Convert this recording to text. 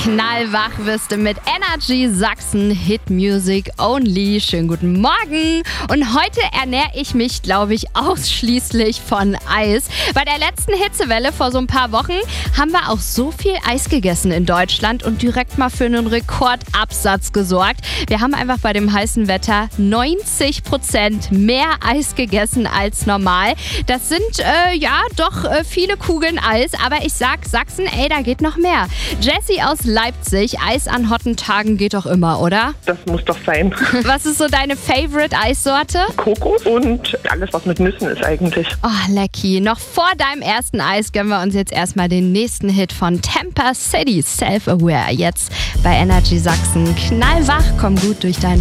Knallwach wirst du mit Energy Sachsen Hit Music Only. Schönen guten Morgen. Und heute ernähre ich mich, glaube ich, ausschließlich von Eis. Bei der letzten Hitzewelle vor so ein paar Wochen haben wir auch so viel Eis gegessen in Deutschland und direkt mal für einen Rekordabsatz gesorgt. Wir haben einfach bei dem heißen Wetter 90% mehr Eis gegessen als normal. Das sind doch viele Kugeln Eis, aber ich sag Sachsen, da geht noch mehr. Jessie aus Leipzig, Eis an hotten Tagen geht doch immer, oder? Das muss doch sein. Was ist so deine Favorite-Eissorte? Kokos und alles, was mit Nüssen ist eigentlich. Oh, lecky. Noch vor deinem ersten Eis gönnen wir uns jetzt erstmal den nächsten Hit von Tampa City, Self-Aware. Jetzt bei Energy Sachsen. Knallwach, komm gut durch deinen